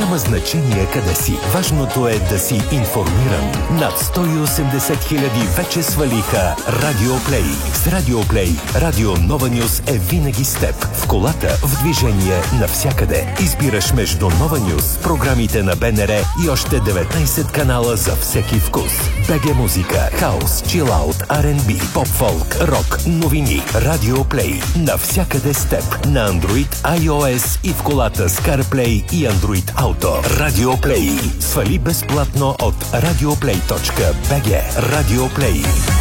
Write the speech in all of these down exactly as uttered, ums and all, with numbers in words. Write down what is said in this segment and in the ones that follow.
Няма значение къде си. Важното е да си информиран. Над сто и осемдесет хиляди вече свалиха Радио Плей. С Радио Плей, Радио Нова Нюс е винаги с теб. В колата, в движение, навсякъде. Избираш между Нова Нюс, програмите на БНР и още деветнайсет канала за всеки вкус. БГ музика, хаус, чилаут, Ар енд Би, поп-фолк, рок, новини. Радио Плей. Навсякъде с теб. На Android, iOS и в колата с CarPlay и Android Auto. Радио Плей. Свали безплатно от радиоплей точка би джи. Радио Плей.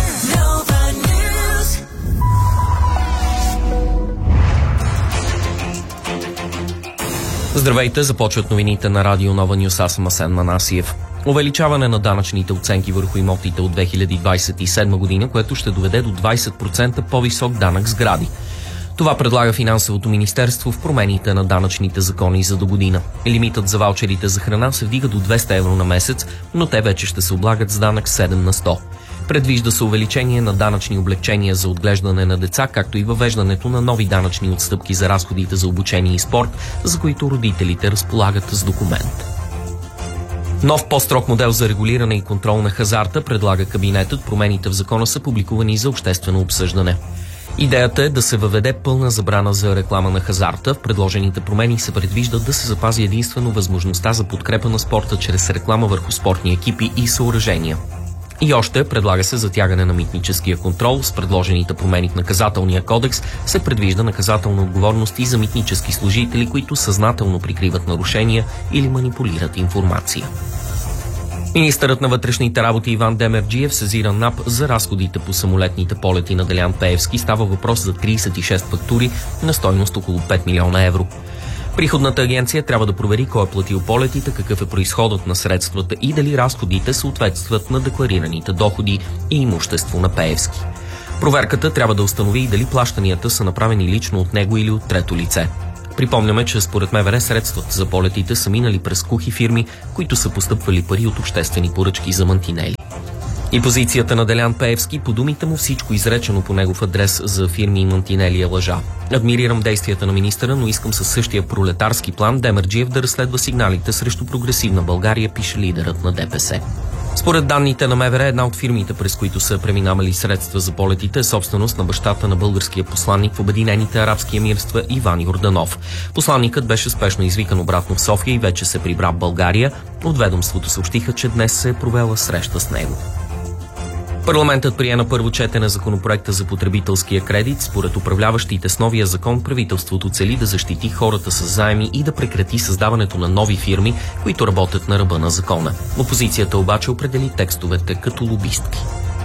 Здравейте, започват новините на Радио Нова Нюс. Аз съм Асен Манасиев. Увеличаване на данъчните оценки върху имотите от две хиляди двайсет и седма година, което ще доведе до двайсет процента по-висок данък сгради. Това предлага Финансовото министерство в промените на данъчните закони за до година. Лимитът за ваучерите за храна се вдига до двеста евро на месец, но те вече ще се облагат с данък седем на сто. Предвижда се увеличение на данъчни облекчения за отглеждане на деца, както и въвеждането на нови данъчни отстъпки за разходите за обучение и спорт, за които родителите разполагат с документ. Нов по-строг модел за регулиране и контрол на хазарта предлага кабинетът. Промените в закона са публикувани за обществено обсъждане. Идеята е да се въведе пълна забрана за реклама на хазарта. В предложените промени се предвижда да се запази единствено възможността за подкрепа на спорта чрез реклама върху спортни екипи и съоръжения. И още предлага се затягане на митническия контрол. С предложените промени в наказателния кодекс се предвижда наказателна отговорност и за митнически служители, които съзнателно прикриват нарушения или манипулират информация. Министърът на вътрешните работи Иван Демерджиев сезира НАП за разходите по самолетните полети на Делян Пеевски. Става въпрос за трийсет и шест фактури на стойност около пет милиона евро. Приходната агенция трябва да провери кой е платил полетите, какъв е произходът на средствата и дали разходите съответстват на декларираните доходи и имущество на Пеевски. Проверката трябва да установи и дали плащанията са направени лично от него или от трето лице. Припомняме, че според МВР средствата за полетите са минали през кухи фирми, които са постъпвали пари от обществени поръчки за мантинели. И позицията на Делян Пеевски, по думите му всичко изречено по негов адрес за фирми и мантинели е лъжа. Адмирирам действията на министъра, но искам със същия пролетарски план Демерджиев да разследва сигналите срещу прогресивна България, пише лидерът на ДПС. Според данните на МВР, една от фирмите, през които са преминавали средства за полетите, е собственост на бащата на българския посланник в Обединените арабски емирства Иван Йорданов. Посланникът беше спешно извикан обратно в София и вече се прибра в България. От ведомството съобщиха, че днес се е провела среща с него. Парламентът прие на първо четене законопроекта за потребителския кредит. Според управляващите с новия закон, правителството цели да защити хората с заеми и да прекрати създаването на нови фирми, които работят на ръба на закона. Опозицията обаче определи текстовете като лобистки.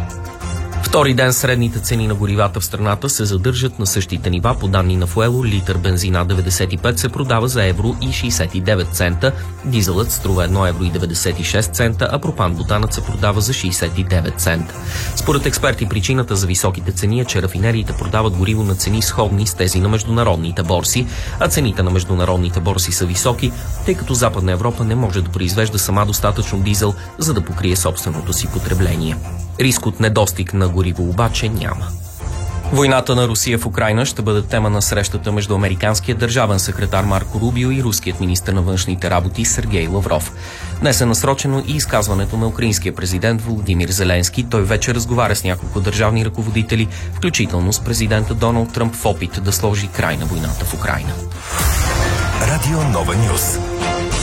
Втори ден средните цени на горивата в страната се задържат на същите нива. По данни на Фуело, литър бензина деветдесет и пет се продава за евро и шейсет и девет цента, дизелът струва едно евро и деветдесет и шест цента, а пропан-бутанът се продава за шейсет и девет цента. Според експерти, причината за високите цени е, че рафинериите продават гориво на цени сходни с тези на международните борси, а цените на международните борси са високи, тъй като Западна Европа не може да произвежда сама достатъчно дизел, за да покрие собственото си потребление. Риск от недостиг на гориво обаче няма. Войната на Русия в Украйна ще бъде тема на срещата между американския държавен секретар Марко Рубио и руският министър на външните работи Сергей Лавров. Днес е насрочено и изказването на украинския президент Володимир Зеленски. Той вече разговаря с няколко държавни ръководители, включително с президента Доналд Тръмп в опит да сложи край на войната в Украйна. Радио Нова Нюс.